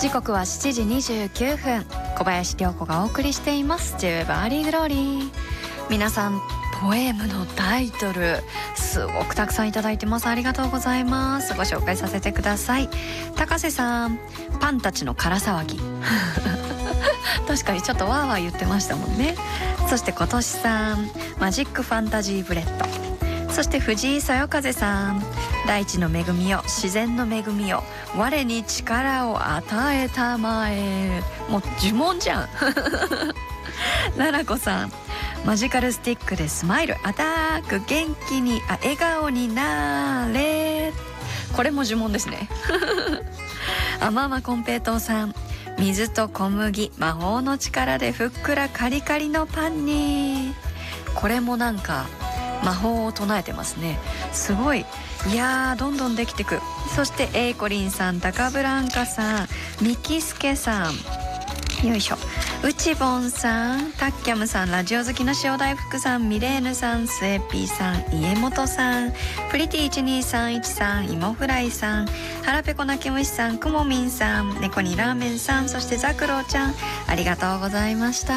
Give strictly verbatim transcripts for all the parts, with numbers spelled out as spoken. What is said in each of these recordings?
時刻はしちじにじゅうきゅうふん、小林涼子がお送りしています J-ウェブ アーリーグローリー。皆さんポエムのタイトルすごくたくさんいただいてます。ありがとうございます。ご紹介させてください。高瀬さん、パンたちの空騒ぎ確かにちょっとワーワー言ってましたもんね。そして今年さん、マジックファンタジーブレッド。そして藤井そよ風さん、大地の恵みよ、自然の恵みよ、我に力を与えたまえ。もう呪文じゃん奈々子さん、マジカルスティックでスマイルアタック、元気にあ笑顔になれ。これも呪文ですねあままこんぺいとうさん、水と小麦魔法の力でふっくらカリカリのパンに。これもなんか魔法を唱えてますね。すごい。いやー、どんどんできてく。そしてエイコリンさん、タカブランカさん、ミキスケさん、よいしょ、うちぼんさん、タッキャムさん、ラジオ好きの塩大福さん、ミレーヌさん、スエピーさん、家元さん、プリティいちにさんいちさん、イモフライさん、はらぺこなきむしさん、くもみんさん、猫にラーメンさん、そしてザクロウちゃん、ありがとうございました。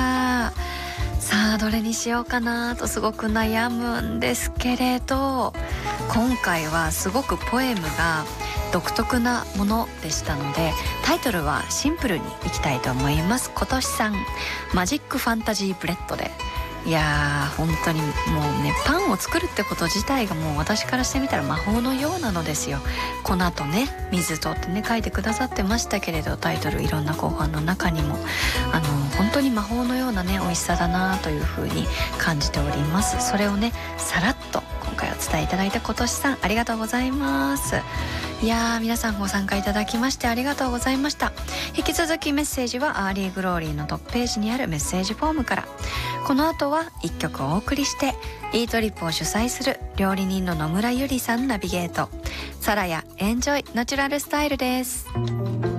さあ、どれにしようかなとすごく悩むんですけれど、今回はすごくポエムが独特なものでしたので、タイトルはシンプルにいきたいと思います。今年さん、マジックファンタジーブレッドで。いやー、本当にもうね、パンを作るってこと自体がもう私からしてみたら魔法のようなのですよ。粉とね、水とってね書いてくださってましたけれど、タイトルいろんな候補の中にもあの本当に魔法のようなね美味しさだなというふうに感じております。それをねさらっと今回お伝えいただいた今年さん、ありがとうございます。いやー、皆さんご参加いただきましてありがとうございました。引き続きメッセージはアーリーグローリーのトップページにあるメッセージフォームから。この後はいっきょくお送りして、イートリップを主催する料理人の野村ゆりさんナビゲート、サラヤエンジョイナチュラルスタイルです。